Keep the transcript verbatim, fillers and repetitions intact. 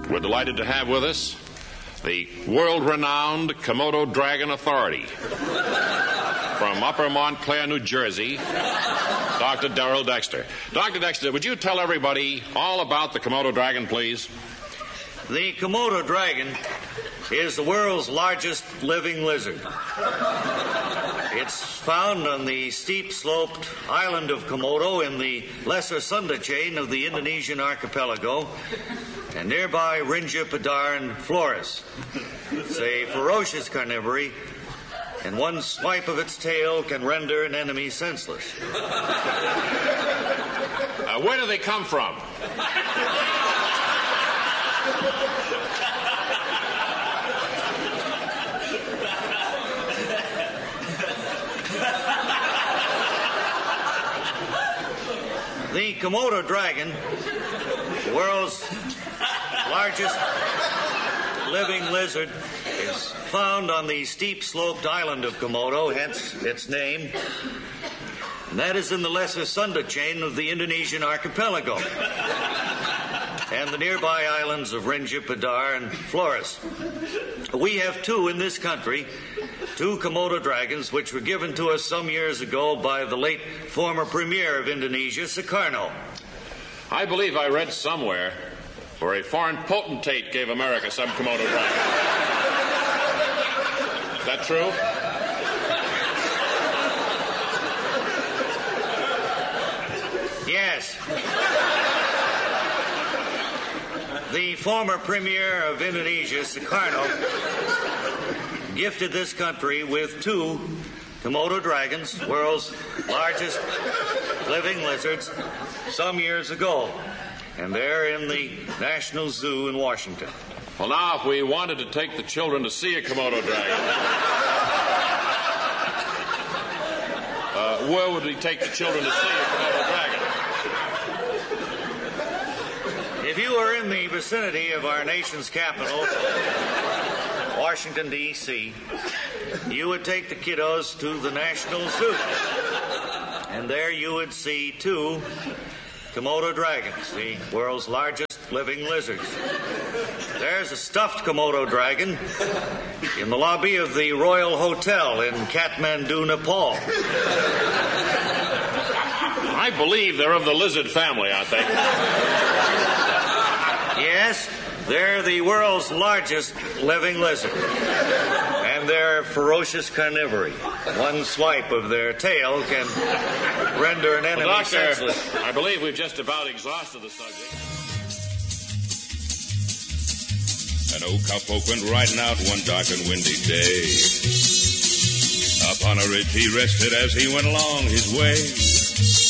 We're delighted to have with us the world-renowned Komodo Dragon Authority from Upper Montclair, New Jersey, Doctor Darrell Dexter. Doctor Dexter, would you tell everybody all about the Komodo Dragon, please? The Komodo dragon is the world's largest living lizard. It's found on the steep-sloped island of Komodo in the Lesser Sunda chain of the Indonesian archipelago and nearby Rinja, Padar, and Flores. It's a ferocious carnivore, and one swipe of its tail can render an enemy senseless. Uh, where do they come from? The Komodo dragon, the world's largest living lizard, is found on the steep-sloped island of Komodo, hence its name. And that is in the Lesser Sunda chain of the Indonesian archipelago and the nearby islands of Rinja, Padar, and Flores. We have two in this country, two Komodo dragons, which were given to us some years ago by the late former premier of Indonesia, Sukarno. I believe I read somewhere where a foreign potentate gave America some Komodo dragon. Is that true? Yes. The former premier of Indonesia, Sukarno, gifted this country with two Komodo dragons, world's largest living lizards, some years ago. And they're in the National Zoo in Washington. Well, now, if we wanted to take the children to see a Komodo dragon, uh, where would we take the children to see a Komodo dragon? If you were in the vicinity of our nation's capital, Washington, D C, you would take the kiddos to the National Zoo. And there you would see two Komodo dragons, the world's largest living lizards. There's a stuffed Komodo dragon in the lobby of the Royal Hotel in Kathmandu, Nepal. I believe they're of the lizard family, aren't they? Yes, they're the world's largest living lizard. And they're ferocious carnivore. One swipe of their tail can render an enemy well, Doctor, senseless. I believe we've just about exhausted the subject. An old cowpoke went riding out one dark and windy day. Upon a ridge he rested as he went along his way.